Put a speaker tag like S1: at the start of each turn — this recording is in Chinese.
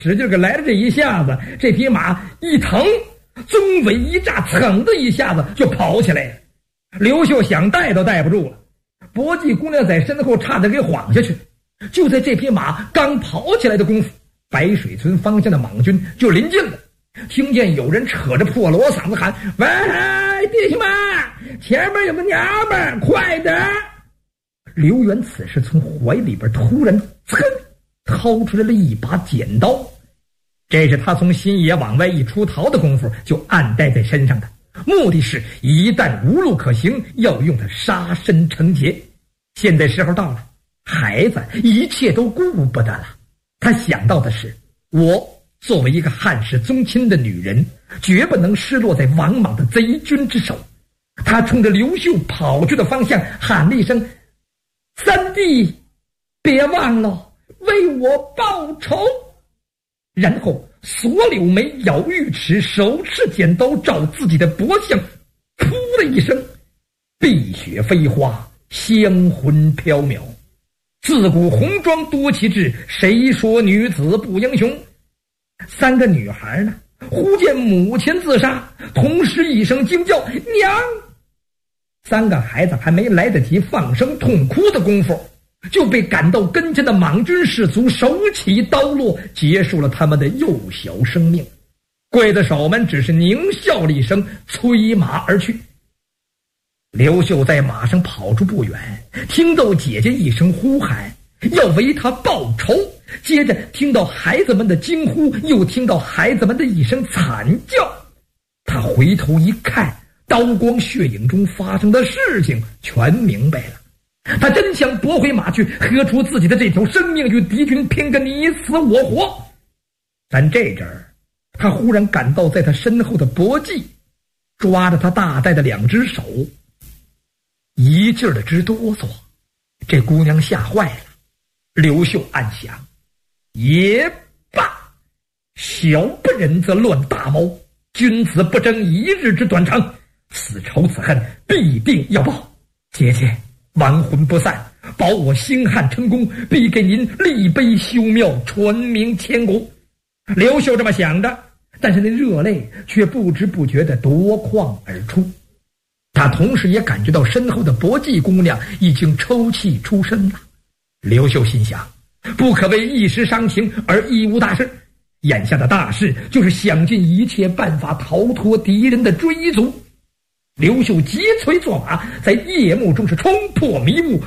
S1: 使劲给来了这一下子，这匹马一腾，棕尾一炸，噌的一下子就跑起来了。刘秀想带都带不住了，薄季姑娘在身后差点给晃下去。就在这匹马刚跑起来的功夫，白水村方向的莽军就临近了。听见有人扯着破锣嗓子喊：“喂，弟兄们，前面有个娘们儿，快点！”刘元此时从怀里边突然掏出来了一把剪刀，这是他从新野往外一出逃的功夫就暗带在身上的，目的是一旦无路可行，要用它杀身成劫。现在时候到了，孩子一切都顾不得了。他想到的是，我作为一个汉室宗亲的女人，绝不能失落在王莽的贼军之手。他冲着刘秀跑去的方向喊了一声：“三弟，别忘了为我报仇！”然后锁柳眉，咬玉齿，手持剪刀照自己的脖项，噗的一声，碧血飞花，香魂飘渺。自古红妆多奇志，谁说女子不英雄？三个女孩呢，忽见母亲自杀，同时一声惊叫：“娘！”三个孩子还没来得及放声痛哭的功夫，就被赶到跟前的莽军士卒手起刀落，结束了他们的幼小生命。刽子手们只是狞笑了一声，催马而去。刘秀在马上跑出不远，听到姐姐一声呼喊，要为他报仇，接着听到孩子们的惊呼，又听到孩子们的一声惨叫。他回头一看，刀光血影中发生的事情全明白了。他真想夺回马去，喝出自己的这条生命，与敌军拼个你死我活。但这阵儿，他忽然感到在他身后的薄季抓着他大带的两只手，一劲儿的直哆嗦。这姑娘吓坏了。刘秀暗想：也罢，小不忍则乱大谋，君子不争一日之短长，此仇此恨必定要报。姐姐亡魂不散，保我兴汉成功，必给您立碑修庙，传名千古。刘秀这么想着，但是那热泪却不知不觉地夺眶而出。他同时也感觉到身后的薄季姑娘已经抽泣出声了。刘秀心想，不可为一时伤情而一无大事，眼下的大事就是想尽一切办法逃脱敌人的追逐。刘秀急催坐马，在夜幕中是冲破迷雾，